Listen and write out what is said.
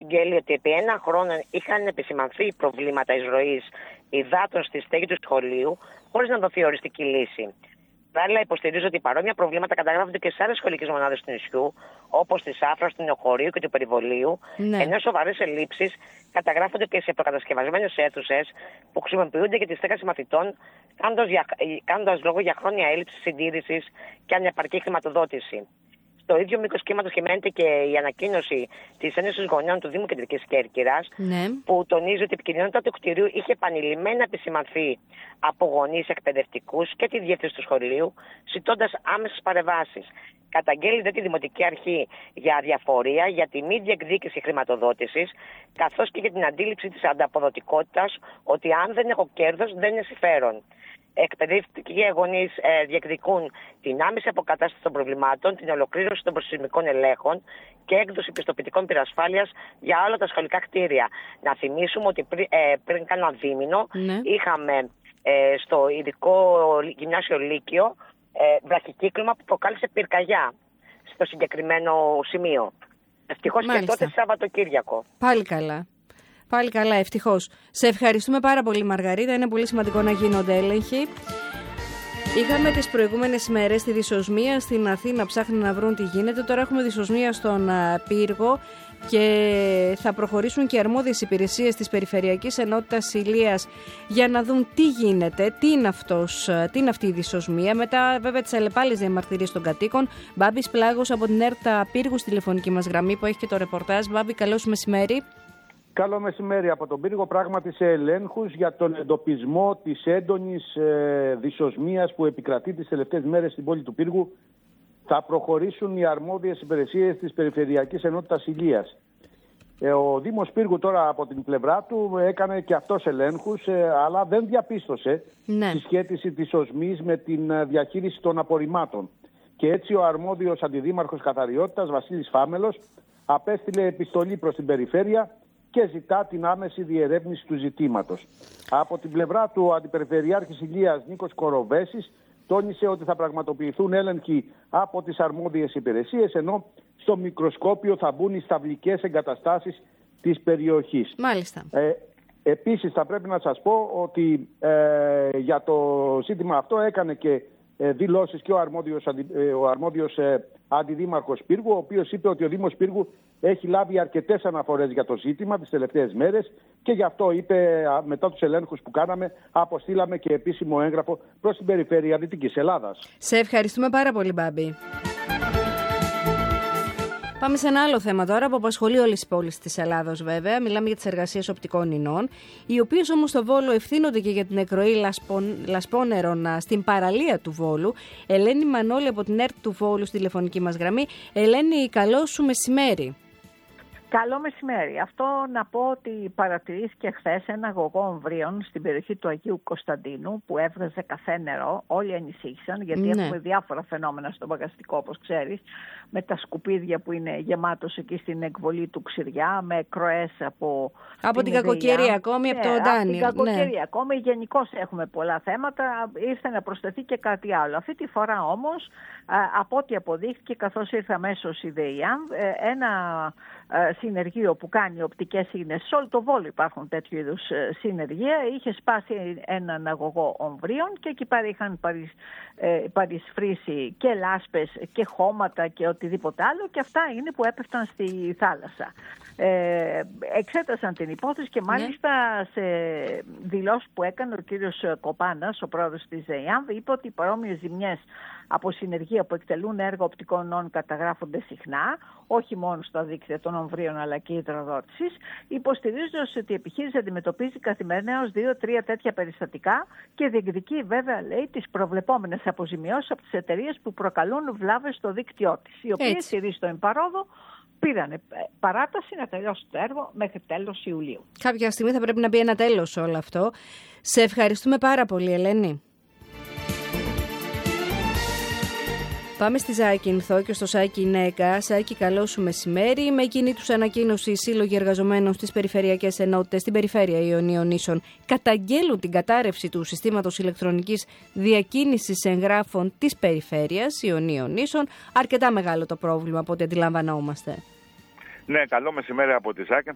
καταγγέλει ότι επί ένα χρόνο είχαν επισημανθεί προβλήματα εισρωής υδάτων στη στέγη του σχολείου, χωρίς να δοθεί οριστική λύση. Παράλληλα, υποστηρίζω ότι παρόμοια προβλήματα καταγράφονται και σε άλλες σχολικές μονάδες του νησιού, όπως τη Σάφρας, του Νεοχωρίου και του Περιβολίου, ενώ σοβαρές ελλείψεις καταγράφονται και σε προκατασκευασμένες αίθουσες που χρησιμοποιούνται για τη στέγαση μαθητών, κάνοντας λόγο για χρόνια έλλειψη συντήρησης και ανεπαρκή χρηματοδότηση. Στο ίδιο μήκος κύματος κυμαίνεται και η ανακοίνωση της Ένωσης Γονέων του Δήμου Κεντρικής Κέρκυρας, που τονίζει ότι η επικινδυνότητα του κτηρίου είχε επανειλημμένα επισημανθεί από γονείς, εκπαιδευτικούς και τη διεύθυνση του σχολείου, ζητώντας άμεσες παρεμβάσεις. Καταγγέλει τη Δημοτική Αρχή για αδιαφορία, για τη μη διεκδίκηση χρηματοδότησης, καθώς και για την αντίληψη της ανταποδοτικότητας ότι αν δεν έχω κέρδος δεν είναι συμφέρον. Εκπαιδευτικοί γονείς διεκδικούν την άμεση αποκατάσταση των προβλημάτων, την ολοκλήρωση των προσημικών ελέγχων και έκδοση πιστοποιητικών πυρασφάλειας για όλα τα σχολικά κτίρια. Να θυμίσουμε ότι πριν κάνα δίμηνο είχαμε στο ειδικό γυμνάσιο Λύκειο βραχικύκλωμα που προκάλεσε πυρκαγιά στο συγκεκριμένο σημείο. Ευτυχώς και τότε Σαββατοκύριακο. Πάλι καλά. Πάλι καλά, ευτυχώς. Σε ευχαριστούμε πάρα πολύ, Μαργαρίτα. Είναι πολύ σημαντικό να γίνονται έλεγχοι. Είχαμε τις προηγούμενες ημέρες τη δυσοσμία στην Αθήνα, ψάχνουν να βρουν τι γίνεται. Τώρα έχουμε δυσοσμία στον Πύργο και θα προχωρήσουν και αρμόδιες υπηρεσίες της Περιφερειακής Ενότητας Ηλίας για να δουν τι γίνεται, τι είναι αυτή η δυσοσμία. Μετά, βέβαια, τις αλλεπάλληλες διαμαρτυρίες των κατοίκων. Μπάμπης Πλάγος από την ΕΡΤΑ Πύργου στη τηλεφωνική μας γραμμή που έχει και το ρεπορτάζ. Μπάμπη, καλώς μεσημέρι. Καλό μεσημέρι από τον Πύργο. Πράγματι σε ελέγχους για τον εντοπισμό της έντονης δυσοσμίας που επικρατεί τις τελευταίες μέρες στην πόλη του Πύργου θα προχωρήσουν οι αρμόδιες υπηρεσίες της Περιφερειακής Ενότητας Ηλίας. Ο Δήμος Πύργου τώρα από την πλευρά του έκανε και αυτός ελέγχους, αλλά δεν διαπίστωσε συσχέτιση της οσμής με την διαχείριση των απορριμμάτων. Και έτσι ο αρμόδιος αντιδήμαρχος καθαριότητας Βασίλης Φάμελος απέστειλε επιστολή προς την Περιφέρεια και ζητά την άμεση διερεύνηση του ζητήματος. Από την πλευρά του Αντιπεριφερειάρχης Ηλίας Νίκος Κοροβέσης τόνισε ότι θα πραγματοποιηθούν έλεγχοι από τις αρμόδιες υπηρεσίες, ενώ στο μικροσκόπιο θα μπουν οι σταυλικές εγκαταστάσεις της περιοχής. Μάλιστα. Επίσης θα πρέπει να σας πω ότι για το ζήτημα αυτό έκανε και δηλώσεις και ο αρμόδιος αντιδήμαρχος Πύργου, ο οποίος είπε ότι ο Δήμος Πύργου έχει λάβει αρκετές αναφορές για το ζήτημα τις τελευταίες μέρες και γι' αυτό είπε μετά τους ελέγχους που κάναμε αποστήλαμε και επίσημο έγγραφο προς την Περιφέρεια Δυτικής Ελλάδας. Σε ευχαριστούμε πάρα πολύ, Μπάμπη. Πάμε σε ένα άλλο θέμα τώρα που απασχολεί όλες τις πόλεις της Ελλάδος, βέβαια. Μιλάμε για τις εργασίες οπτικών ινών, οι οποίες όμως στο Βόλο ευθύνονται και για την εκροή λασπόνερων στην παραλία του Βόλου. Ελένη Μανώλη από την ΕΡΤ του Βόλου στη τηλεφωνική μας γραμμή. Ελένη, καλό σου μεσημέρι. Καλό μεσημέρι. Αυτό να πω ότι παρατηρήθηκε χθες ένα αγωγό ομβρίων στην περιοχή του Αγίου Κωνσταντίνου που έβγαζε καφέ νερό. Όλοι ανησύχησαν γιατί έχουμε διάφορα φαινόμενα στο μπαγαστικό, όπως ξέρεις, με τα σκουπίδια που είναι γεμάτος εκεί στην εκβολή του Ξηριά, με εκροές από την κακοκαιρία ακόμη, από το Ντάνιελ. Από την κακοκαιρία ακόμη. Γενικώς έχουμε πολλά θέματα. Ήρθε να προσθεθεί και κάτι άλλο. Αυτή τη φορά όμως, από ό,τι αποδείχθηκε, καθώς ήρθε αμέσως η ΔΕΙΑΜ, ένα συνεργείο που κάνει οπτικές ίνες, σε όλο το Βόλο υπάρχουν τέτοιου είδους συνεργεία, είχε σπάσει έναν αγωγό ομβρίων και εκεί πέρα είχαν παρισφρήσει και λάσπες και χώματα και οτιδήποτε άλλο και αυτά είναι που έπεφταν στη θάλασσα. Εξέτασαν την υπόθεση και μάλιστα σε δηλώσεις που έκανε ο κύριος Κοπάνας, ο πρόεδρος της ΔΕΙΑΜ, είπε ότι οι παρόμοιες ζημιές από συνεργεία που εκτελούν έργα οπτικών ινών καταγράφονται συχνά, όχι μόνο στα δίκτυα των ομβρίων αλλά και υδροδότησης, υποστηρίζοντας ότι η επιχείρηση αντιμετωπίζει καθημερινά ως 2-3 τέτοια περιστατικά και διεκδικεί βέβαια, λέει, τις προβλεπόμενες αποζημιώσεις από τις εταιρείες που προκαλούν βλάβες στο δίκτυό της, οι οποίες στηρίζει το εμπαρόδο πήραν παράταση να τελειώσει το έργο μέχρι τέλος Ιουλίου. Κάποια στιγμή θα πρέπει να μπει ένα τέλος όλο αυτό. Σε ευχαριστούμε πάρα πολύ, Ελένη. Πάμε στη Ζάκη Νθό και στο Σάκη Νέκα. Σάκη, καλό σου μεσημέρι. Με εκείνη τους ανακοίνωση, οι σύλλογοι εργαζομένων στις περιφερειακές ενότητες στην περιφέρεια Ιωνίων Νήσων καταγγέλουν την κατάρρευση του συστήματος ηλεκτρονικής διακίνησης εγγράφων της περιφέρειας Ιωνίων Νήσων. Αρκετά μεγάλο το πρόβλημα από ό,τι αντιλαμβανόμαστε. Ναι, καλό μεσημέρι από τη Ζάκη.